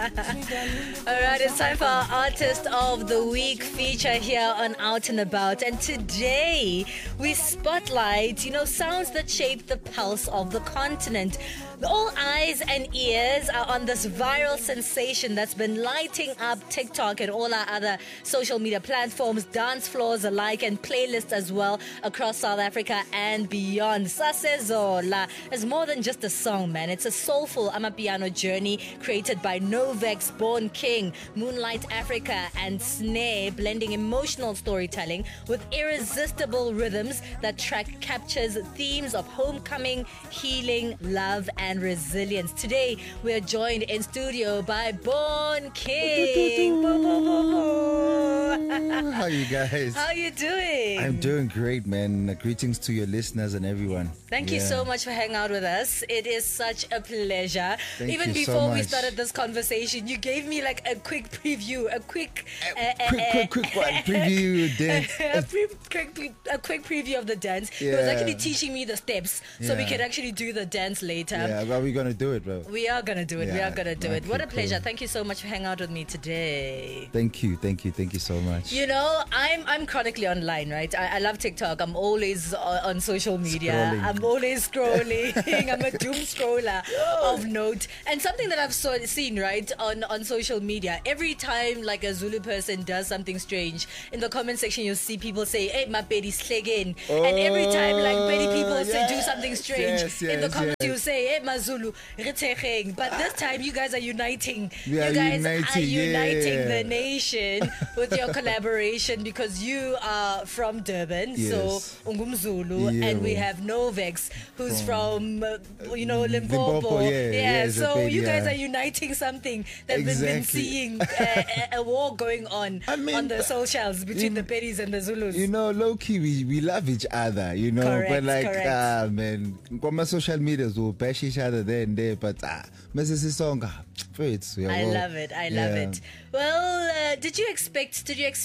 All right, it's time for our Artist of the Week feature here on Out and About. And today we spotlight, sounds that shape the pulse of the continent. All eyes and ears are on this viral sensation that's been lighting up TikTok and all our other social media platforms, dance floors alike, and playlists as well across South Africa and beyond. Sasezola is more than just a song, man. It's a soulful amapiano journey created by Novex, Born King, Moonlight Africa, and Snare, blending emotional storytelling with irresistible rhythms that captures themes of homecoming, healing, love, and resilience. Today, we are joined in studio by Born King. How you guys? How you doing? I'm doing great, man. Greetings to your listeners and everyone. Thank you so much for hanging out with us. It is such a pleasure. Even before we started this conversation, you gave me like a quick preview, a quick preview dance. a quick preview of the dance. He was actually teaching me the steps so we could actually do the dance later. Yeah, well, we're gonna do it, bro. We are gonna do it. Yeah, we are gonna do it. What a pleasure. Cool. Thank you so much for hanging out with me today. Thank you so much. I'm chronically online, right? I love TikTok. I'm always on social media. Scrolling. I'm always scrolling. I'm a doom scroller of note. And something that I've seen, right, on social media, every time like a Zulu person does something strange, in the comment section you'll see people say, "Hey, my baby's slegen." And every time like many people say do something strange, in the comments you say, "Hey, Mazulu, ritecheng." But this time you guys are uniting. You guys are uniting the nation with your collaboration because you are from Durban, so Ungumzulu, and we have Novex, who's from Limpopo. So you guys are uniting something that we've been seeing a war going on the socials between the Pedis and the Zulus. Low key, we love each other, Correct, but like, correct. on my social media, we'll bash each other there and there, but Mrs. Song, I love it. Well, did you expect,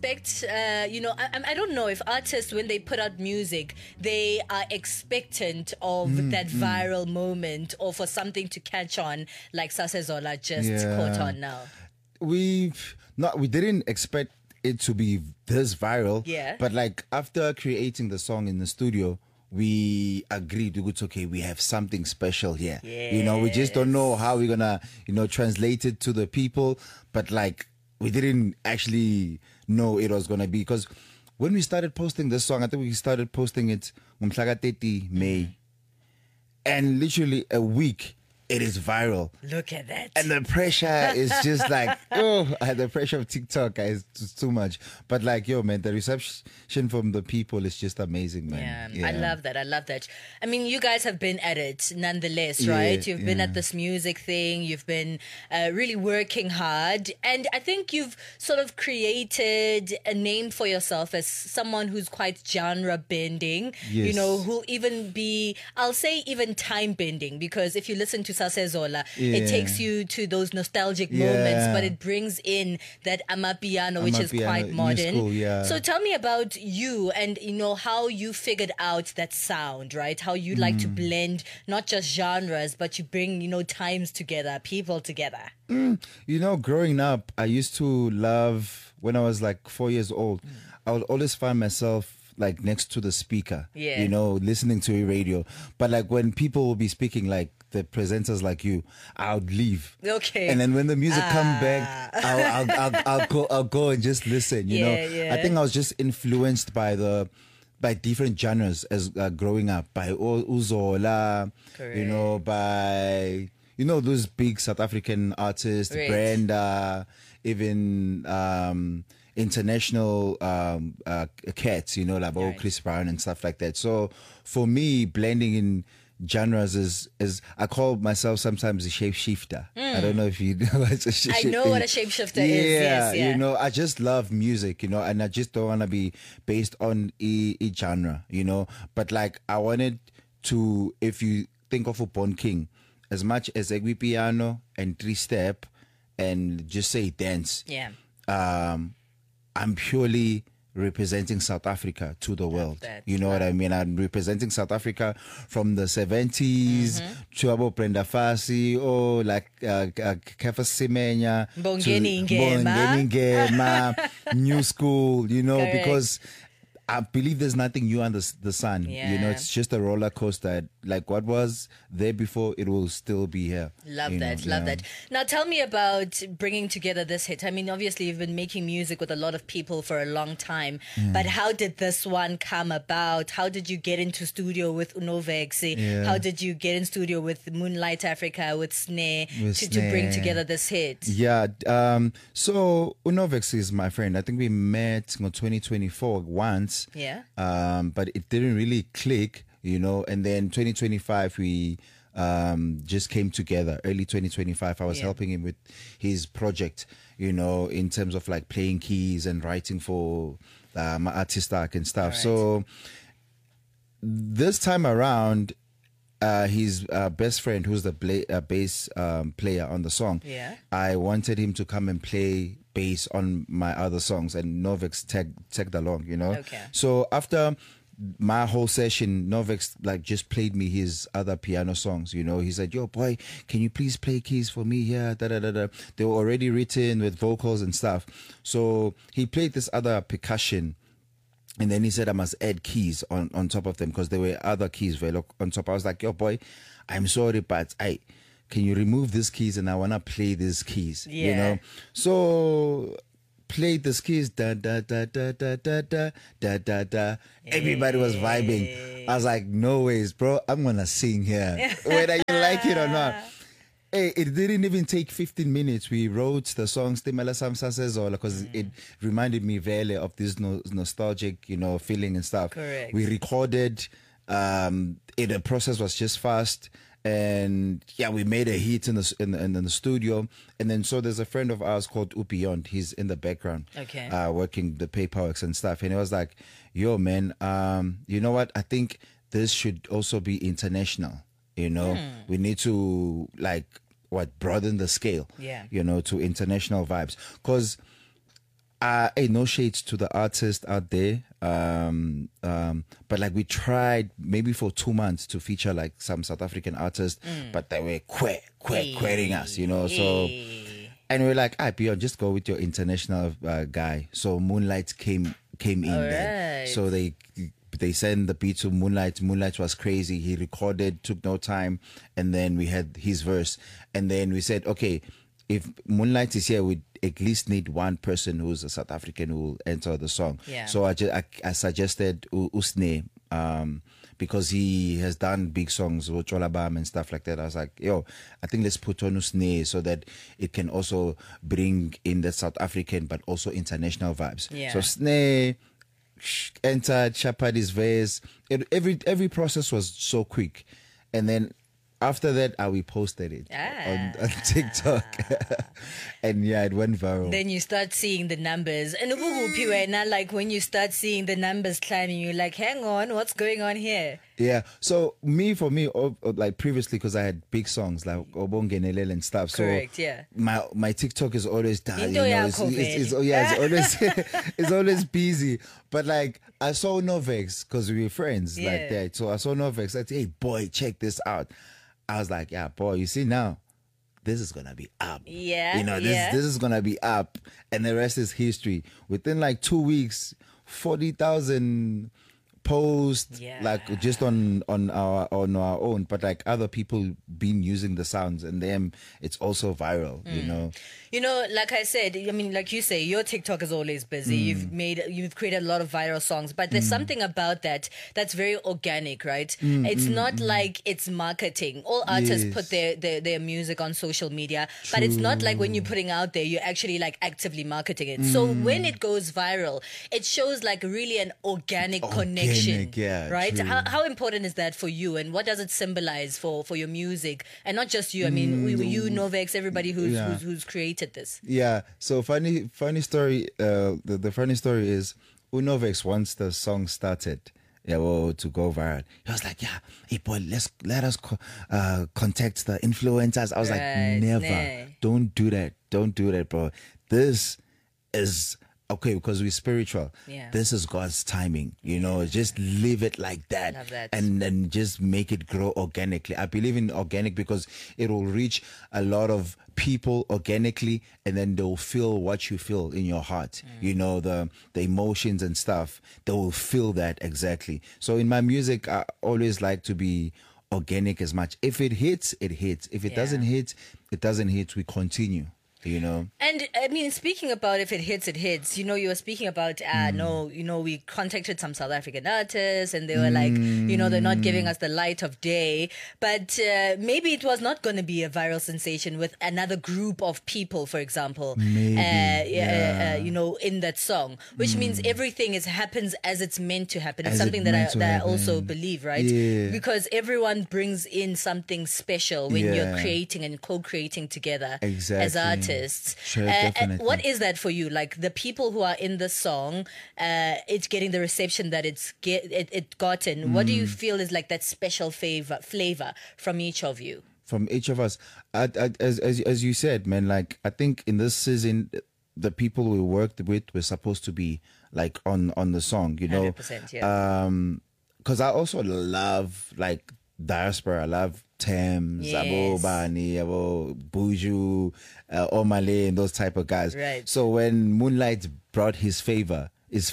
I don't know if artists, when they put out music, they are expectant of that viral moment or for something to catch on like Sasezola just caught on now. We didn't expect it to be this viral. Yeah. But like after creating the song in the studio, we agreed it's okay, we have something special here. Yes. We just don't know how we're gonna, translate it to the people. But like we didn't actually know it was gonna be, because when we started posting this song, I think we started posting it on 30 May. And literally a week, it is viral. Look at that. And the pressure is just like, the pressure of TikTok is just too much. But like, man, the reception from the people is just amazing, man. Yeah. I love that. I mean, you guys have been at it nonetheless, right? You've been at this music thing. You've been really working hard. And I think you've sort of created a name for yourself as someone who's quite genre bending, yes. Who'll even be, I'll say even time bending, because if you listen to Sasezola, it takes you to those nostalgic moments, but it brings in that amapiano, which is quite modern. School, So tell me about you and how you figured out that sound, right? How you like to blend not just genres, but you bring times together, people together. Growing up, I used to love, when I was like 4 years old, I would always find myself like next to the speaker, listening to a radio. But like when people will be speaking, like the presenters like you, I would leave. Okay. And then when the music come back, I'll go and just listen. I think I was just influenced by different genres as growing up, by Uzola, by those big South African artists, Brenda, even international cats, like Chris Brown and stuff like that. So for me, blending in genres is I call myself sometimes a shapeshifter. I don't know if you know what a shapeshifter is. I know what a shapeshifter is. Yes, I just love music, and I just don't want to be based on a genre, But like I wanted to, if you think of a Born King, as much as Egwi piano and 3-step and just say dance. Yeah. I'm purely representing South Africa to the world. That, you know what I mean? I'm representing South Africa from the 70s to Abo Brenda Fassie or like Kefa Semenya, Bongeni Ngema, New School, you know, Correct. because I believe there's nothing new under the sun. Yeah. You know, it's just a roller coaster. Like what was there before, it will still be here. Love that. Now tell me about bringing together this hit. I mean, obviously you've been making music with a lot of people for a long time, but how did this one come about? How did you get into studio with Unovex? Yeah. How did you get in studio with Moonlight Africa, with Snare, to bring together this hit? Yeah. So Unovex is my friend. I think we met in 2024 once. Yeah. But it didn't really click, you know. And then 2025 we just came together. Early 2025, I was helping him with his project, you know, in terms of like playing keys and writing for my artist arc and stuff. Right. So this time around, his best friend, who's the bass player on the song, I wanted him to come and play bass on my other songs, and Novex tagged along, you know. Okay. So after my whole session, Novex like just played me his other piano songs, you know. He said, "Yo, boy, can you please play keys for me here?" Da, da, da, da. They were already written with vocals and stuff. So he played this other percussion. And then he said I must add keys on top of them because there were other keys on top. I was like, yo, boy, I'm sorry, but can you remove these keys and I want to play these keys, you know? So played these keys, da, da, da, da, da, da, da, da, da, da. Everybody was vibing. I was like, no ways, bro, I'm going to sing here, whether you like it or not. Hey, it didn't even take 15 minutes. We wrote the song Stimela Samsa Sezola because it reminded me very of this nostalgic, you know, feeling and stuff. Correct. We recorded. The process was just fast, and yeah, we made a hit in the studio. And then so there's a friend of ours called Upiyond. He's in the background, working the paperwork and stuff. And he was like, "Yo, man, you know what? I think this should also be international." You know, we need to broaden the scale, you know, to international vibes. Because no shades to the artist out there. But like we tried maybe for 2 months to feature like some South African artists, but they were querying us, you know. So, and we're like, Beyond, just go with your international guy. So Moonlight came in there. So they sent the beat to Moonlight. Moonlight was crazy. He recorded, took no time, and then we had his verse. And then we said, okay, if Moonlight is here, we at least need one person who's a South African who will enter the song. Yeah. So I suggested Usne, because he has done big songs with Cholabam and stuff like that. I was like, yo, I think let's put on Usne so that it can also bring in the South African but also international vibes. Yeah. So Sne entered, Chapad his verse. Every process was so quick, and then after that, we posted it on TikTok, and yeah, it went viral. Then you start seeing the numbers, and like when you start seeing the numbers climbing, you're like, hang on, what's going on here? Yeah. So for me, like previously, because I had big songs like Obongenelele and stuff. Correct, so yeah. My TikTok is always done. Into You know, it's always it's always busy. But like I saw Novex because we were friends like that. So I saw Novex. I said, hey boy, check this out. I was like, yeah, boy, you see now, this is gonna be up. Yeah. You know, this is gonna be up, and the rest is history. Within like 2 weeks, 40,000 posts, like just on our own, but like other people been using the sounds, and them it's also viral. You know, like I said, I mean, like you say, your TikTok is always busy. You've created a lot of viral songs, but there's something about that's very organic, right? It's not like it's marketing. All artists put their music on social media, but it's not like when you're putting out there, you're actually like actively marketing it. So when it goes viral, it shows like really an organic connection, right? How important is that for you, and what does it symbolize for your music, and not just you? I mean, you, Novex, everybody who's created this. Yeah. So funny story. The funny story is, Novex, once the song started, to go viral, he was like, hey boy, let us contact the influencers. I was like, never. Don't do that, bro. This is okay, because we're spiritual. Yeah. This is God's timing. Just leave it like that. Love that. And then just make it grow organically. I believe in organic because it will reach a lot of people organically, and then they'll feel what you feel in your heart. The emotions and stuff. They will feel that exactly. So in my music, I always like to be organic as much. If it hits, it hits. If it doesn't hit, it doesn't hit. We continue. And I mean, speaking about if it hits, it hits. You were speaking about we contacted some South African artists, and they were like, they're not giving us the light of day. But maybe it was not going to be a viral sensation with another group of people, for example. Maybe, in that song, which means everything happens as it's meant to happen. It's something that I also believe, right? Yeah. Because everyone brings in something special when you're creating and co-creating together as artists. Sure, definitely. What is that for you? Like the people who are in the song, it's getting the reception that it gotten. What do you feel is like that special flavor from each of you? From each of us, as you said, man. Like I think in this season, the people we worked with were supposed to be like on the song. 100%, yeah. Because I also love like diaspora. I love Thames, Abo Bani, Abo Buju, Omale, and those type of guys. Right. So when Moonlight brought his flavor,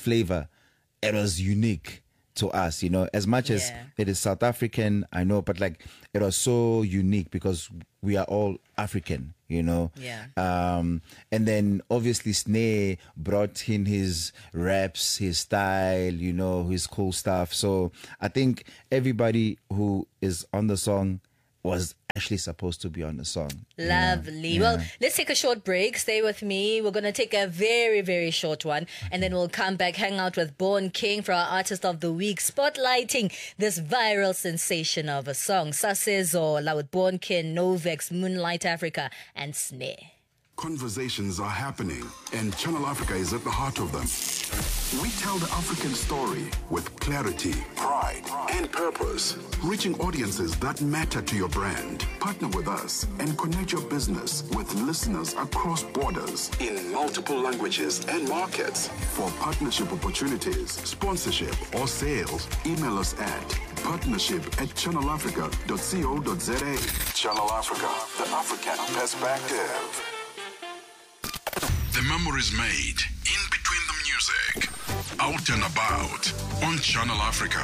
it was unique to us, as much as it is South African, I know, but like it was so unique because we are all African, Yeah. And then obviously Snare brought in his raps, his style, his cool stuff. So I think everybody who is on the song was actually supposed to be on the song. Lovely. Yeah. Well, let's take a short break. Stay with me. We're going to take a very, very short one, and then we'll come back, hang out with Born King for our Artist of the Week, spotlighting this viral sensation of a song, Sasezola, with Born King, Novex, Moonlight Africa, and Snare. Conversations are happening, and Channel Africa is at the heart of them. We tell the African story with clarity, pride, and purpose, reaching audiences that matter to your brand. Partner with us and connect your business with listeners across borders in multiple languages and markets. For partnership opportunities, sponsorship, or sales, email us at partnership@channelafrica.co.za. Channel Africa, the African perspective. The memories made in between the music. Out and about on Channel Africa.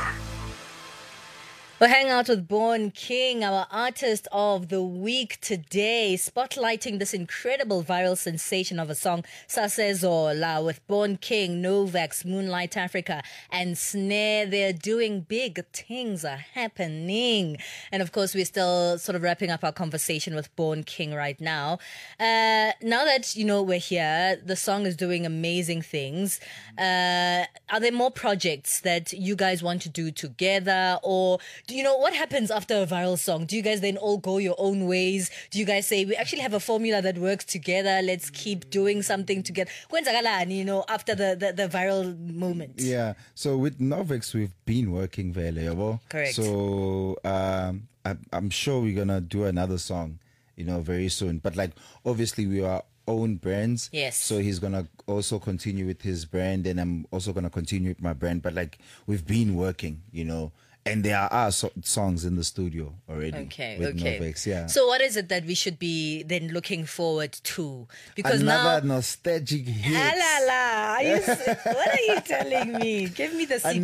We'll hang out with Born King, our Artist of the Week today, spotlighting this incredible viral sensation of a song, Sasezola, with Born King, Novex, Moonlight Africa, and Snare. They're doing big things are happening. And of course, we're still sort of wrapping up our conversation with Born King right now. Now that, we're here, the song is doing amazing things. Are there more projects that you guys want to do together, or what happens after a viral song? Do you guys then all go your own ways? Do you guys say, we actually have a formula that works together, let's keep doing something together? After the viral moment. Yeah. So with Novex, we've been working very well. Correct. So I'm sure we're going to do another song, very soon. But like, obviously we are own brands. Yes. So he's going to also continue with his brand, and I'm also going to continue with my brand. But like, we've been working, and there are songs in the studio already. Okay. Novex, yeah. So what is it that we should be then looking forward to? Because another now, nostalgic hit. What are you telling me? Give me the secrets.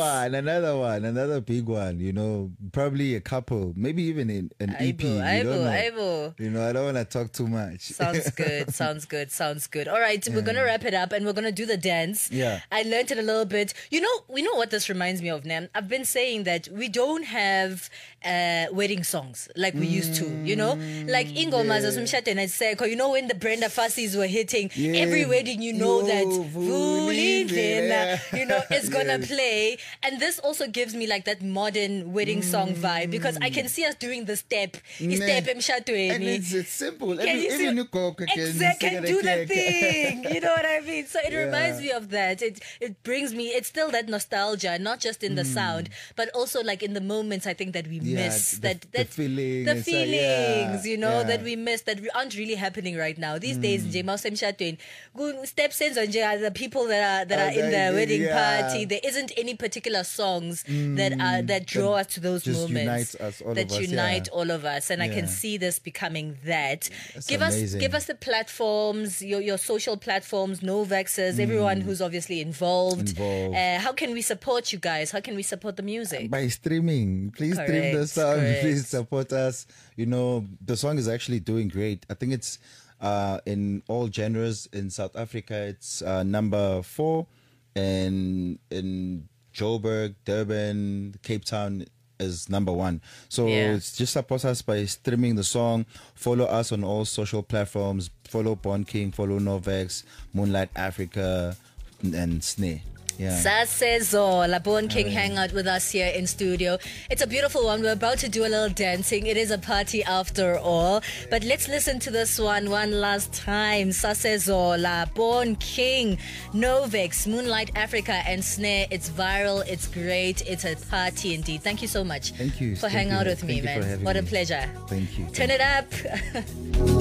Another big one. Probably a couple, maybe even an EP. I don't want to talk too much. Sounds good. All right, we're gonna wrap it up, and we're gonna do the dance. Yeah. I learned it a little bit. We know what this reminds me of, Nam. I've been saying that we don't have wedding songs like we used to, like ingoma zasumshado neseko, when the Brenda Fassis were hitting, every wedding that Vulindlela, is gonna play. And this also gives me like that modern wedding song vibe, because I can see us doing the step emshadweni. And it's simple. Can do the thing. You know what I mean? So it reminds me of that. It brings me, it's still that nostalgia, not just in the sound, but also like in the moments I think that we miss the feeling, the feelings, you know, yeah. that we miss, that aren't really happening right now these days. Nje mawusemshadweni steps are the people that are in the wedding party. There isn't any particular songs that draw us to those moments, unite all of us, and I can see this becoming that. Give us the platforms, your social platforms, Novexes, everyone who's obviously involved. How can we support you guys? How can we support the music? By streaming. Please stream the song. Please support us. You know, the song is actually doing great. I think it's in all genres in South Africa. It's number 4, and in Joburg, Durban, Cape Town is number 1. So just support us by streaming the song. Follow us on all social platforms. Follow Born King, follow Novex, Moonlight Africa, and Snare. Sasezola, Born King hang out with us here in studio. It's a beautiful one. We're about to do a little dancing. It is a party after all. But let's listen to this one last time. Sasezola, Born King, Novex, Moonlight Africa, and Snare. It's viral. It's great. It's a party indeed. Thank you so much. Thank you for hanging out with me, man. What a pleasure. Thank you. Turn it up.